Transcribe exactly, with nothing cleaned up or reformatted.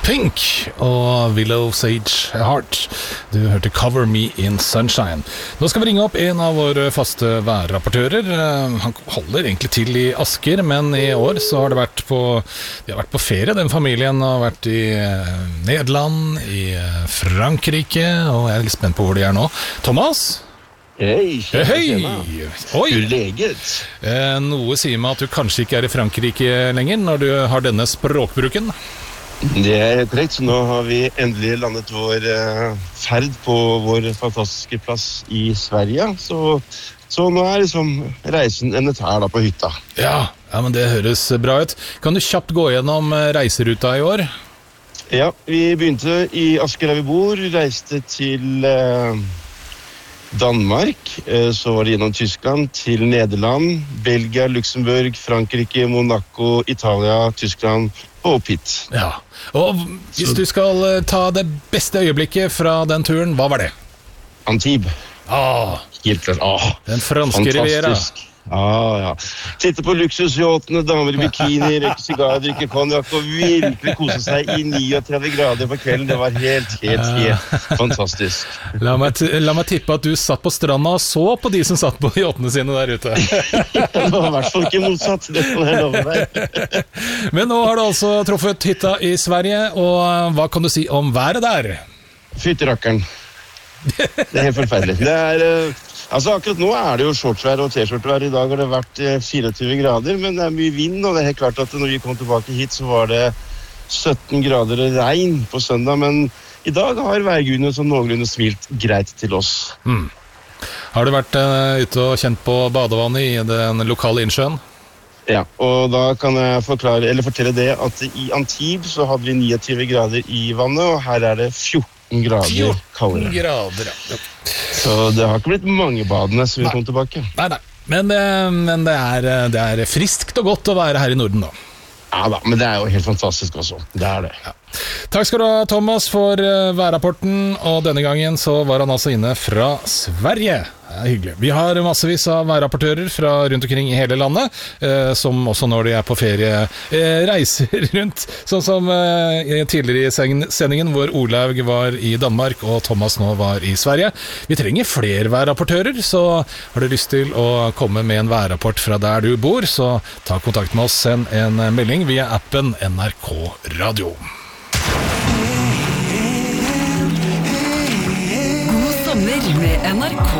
Pink og Willow Sage Heart. Du hørte Cover Me in Sunshine. Nå skal vi ringe opp en av våre faste værrapportører. Han holder egentlig til i Asker, men i år så har det vært på, de har vært på ferie. Den familien har vært i Nederland, i Frankrike, og jeg er litt spent på hvor de er nå. Thomas? Hei, tjena, Hei. tjena. Oi. Hur läget? Eh, noe sier meg at du kanskje ikke er i Frankrike lenger når du har denne språkbruken. Det er korrekt, så nå har vi endelig landet vår uh, ferd på vår fantastiske plass i Sverige. Så, så nå er liksom reisen endet her da på hytta. Ja, ja, men det høres bra ut. Kan du kjapt gå gjennom reiseruta i år? Ja, vi begynte i Asker der vi bor, reiste til uh, Danmark, uh, så var det gjennom Tyskland til Nederland, Belgia, Luxemburg, Frankrike, Monaco, Italia, Tyskland og hit. Ja, og hvis du skal ta det beste øyeblikket fra den turen, hva var det? Antibes. Ah, Helt klart. Ah, den franske riviera. fantastisk. Ah, ja. Sitte på luksusyachtene, damer i bikini, røyke sigar, drikke konjakk og virkelig kose seg i trettini grader på kvelden. Det var helt, helt, helt fantastisk. La meg, t- la meg tippe at du satt på stranda og så på de som satt på yachtene sine der ute. Det var i hvert fall ikke motsatt, det kan jeg love deg. Men nå har du altså truffet hytta i Sverige, og hva kan du si om været der? Fytterakkeren. Det er helt forferdelig. Det er, uh, altså akkurat nå er det jo shortsvær og t-skjortevær. I dag har det vært uh, tjuefire grader, men det er mye vind, og det er helt klart at når vi kom tilbake hit, så var det sytten grader og regn på søndag, men i dag har værgudene så noenlunde smilt greit til oss. Mm. Har du vært uh, ute og kjent på badevannet i den lokale innsjøen? Ja, og da kan jeg forklare, eller fortelle det at i Antibes så hadde vi tjueni grader i vannet, og her er det fjorten grader kaldere. grader, ja. Så det har ikke blitt mange badene så vi kom tilbake. Nei, nei. Men, eh, men det, er, det er friskt og godt å være her i Norden da. Ja da, men det er jo helt fantastisk også. Det er det. Ja. Takk skal du ha, Thomas, for uh, værrapporten, og denne gangen så var han altså inne fra Sverige. Det er hyggelig. Vi har massevis av værrapportører fra rundt omkring i hele landet, uh, som også når de er på ferie uh, reiser rundt, sånn som uh, tidligere i seng- sendingen hvor Olaug var i Danmark og Thomas nå var i Sverige. Vi trenger flere værrapportører, så har du lyst til å komme med en værrapport fra der du bor, så ta kontakt med oss, send en melding via appen N R K Radio. God sommer med N R K.